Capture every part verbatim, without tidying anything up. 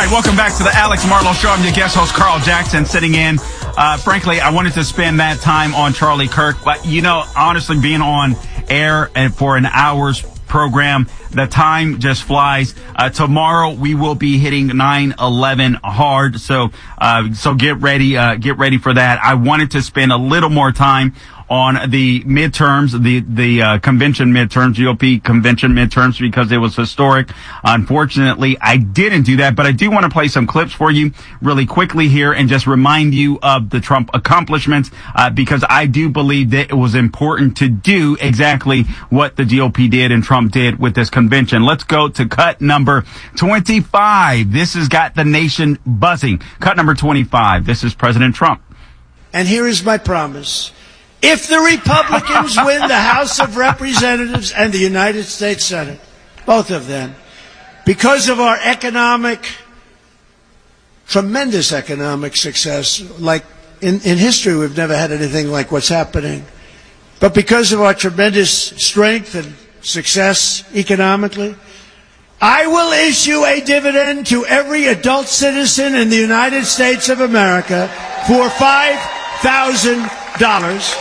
right, welcome back to the Alex Marlowe Show. I'm your guest host, Carl Jackson, sitting in. Uh, frankly, I wanted to spend that time on Charlie Kirk, but, you know, honestly, being on air and for an hour's program, the time just flies. Uh, tomorrow we will be hitting nine eleven hard, so uh, so get ready, uh, get ready for that. I wanted to spend a little more time on the midterms, the the uh, convention midterms, G O P convention midterms, because it was historic. Unfortunately, I didn't do that, but I do want to play some clips for you really quickly here and just remind you of the Trump accomplishments, uh, because I do believe that it was important to do exactly what the G O P did and Trump did with this convention. Let's go to cut number twenty-five. This has got the nation buzzing. Cut number twenty-five. This is President Trump. And here is my promise. If the Republicans win the House of Representatives and the United States Senate, both of them, because of our economic, tremendous economic success, like in, in history we've never had anything like what's happening, but because of our tremendous strength and success economically, I will issue a dividend to every adult citizen in the United States of America for five thousand dollars.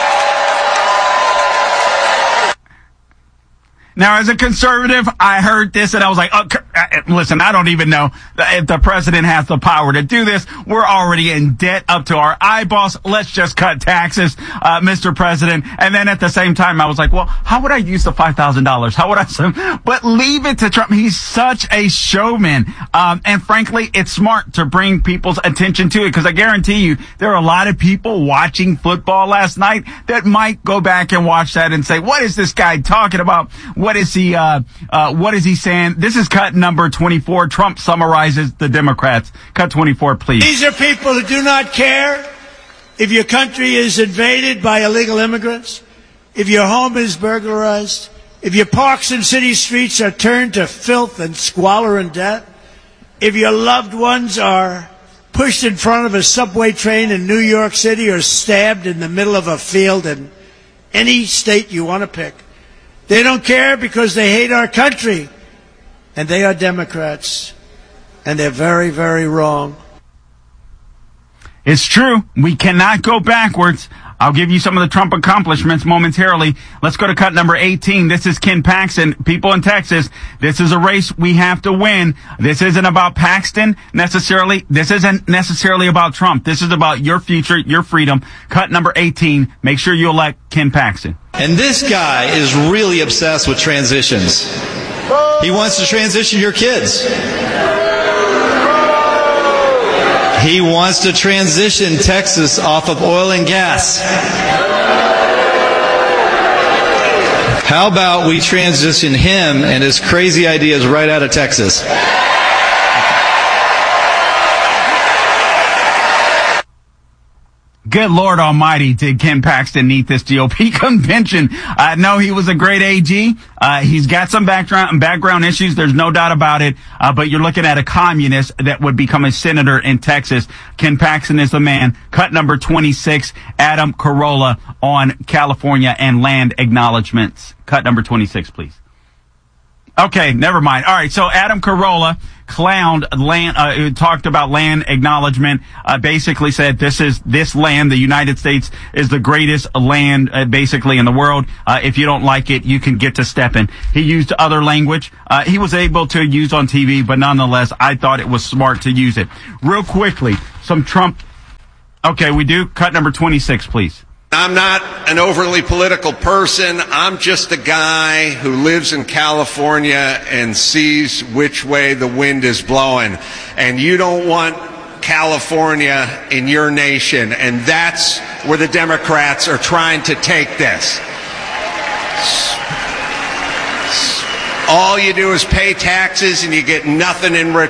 Now, as a conservative, I heard this and I was like, oh, listen, I don't even know if the president has the power to do this. We're already in debt up to our eyeballs. Let's just cut taxes, uh, Mister President. And then at the same time, I was like, well, how would I use the five thousand dollars? How would I? But leave it to Trump. He's such a showman. Um, and frankly, it's smart to bring people's attention to it, because I guarantee you there are a lot of people watching football last night that might go back and watch that and say, what is this guy talking about? What is he, uh, uh, what is he saying? This is cut number twenty-four. Trump summarizes the Democrats. Cut twenty-four, please. These are people who do not care if your country is invaded by illegal immigrants, if your home is burglarized, if your parks and city streets are turned to filth and squalor and debt, if your loved ones are pushed in front of a subway train in New York City or stabbed in the middle of a field in any state you want to pick. They don't care because they hate our country. And they are Democrats. And they're very, very wrong. It's true. We cannot go backwards. I'll give you some of the Trump accomplishments momentarily. Let's go to cut number eighteen. This is Ken Paxton. People in Texas, this is a race we have to win. This isn't about Paxton necessarily. This isn't necessarily about Trump. This is about your future, your freedom. Cut number eighteen. Make sure you elect Ken Paxton. And this guy is really obsessed with transitions. He wants to transition your kids. He wants to transition Texas off of oil and gas. How about we transition him and his crazy ideas right out of Texas? Good Lord Almighty, did Ken Paxton need this G O P convention? Uh, no, he was a great A G. Uh, he's got some background background issues. There's no doubt about it. Uh, but you're looking at a communist that would become a senator in Texas. Ken Paxton is the man. Cut number twenty-six, Adam Carolla on California and land acknowledgments. Cut number twenty-six, please. Okay, never mind. All right, so Adam Carolla clowned land, uh, talked about land acknowledgement, uh, basically said this is, this land, the United States, is the greatest land, uh, basically in the world. Uh, if you don't like it, you can get to stepping. He used other language, uh, he was able to use on T V, but nonetheless, I thought it was smart to use it. Real quickly, some Trump, okay, we do, cut number twenty-six, please. I'm not an overly political person. I'm just a guy who lives in California and sees which way the wind is blowing. And you don't want California in your nation. And that's where the Democrats are trying to take this. All you do is pay taxes and you get nothing in return.